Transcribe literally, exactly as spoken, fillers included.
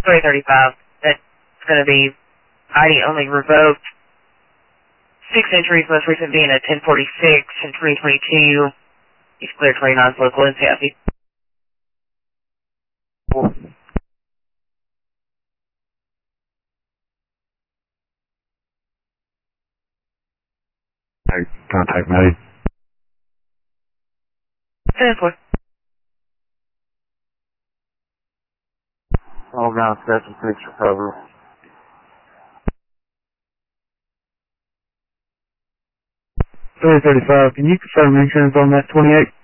three thirty-five. That's going to be I D only revoked. Six entries, most recent being a ten forty-six and three twenty-two. He's cleared twenty-nine local and happy. Contact made. ten four. All ground seven six recovery. three thirty-five, can you confirm insurance on that twenty-eight?